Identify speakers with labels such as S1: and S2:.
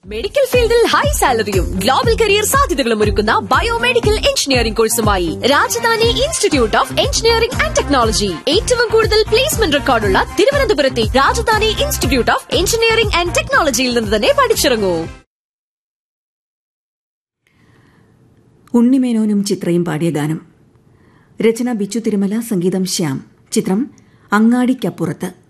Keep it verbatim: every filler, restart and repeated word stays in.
S1: Medical ഫീൽഡിൽ high സാലറിയും global career സാധ്യതകളും ഒരുക്കുന്ന biomedical engineering കോഴ്സുമായി Rajdhani institute of engineering and technology. ഏറ്റവും കൂടുതൽ പ്ലേസ്മെന്റ് റെക്കോർഡുള്ള തിരുവനന്തപുരത്തെ Rajdhani institute of engineering and ടെക്നോളജിയിൽ നിന്ന് തന്നെ പഠിച്ചിറങ്ങൂ.
S2: ഉണ്ണിമേനോനും ചിത്രയും പാടിയ ഗാനം. രചന ബിച്ചു തിരുമല, സംഗീതം ശ്യാം. ചിത്രം അങ്ങാടിക്കപ്പുറത്ത്.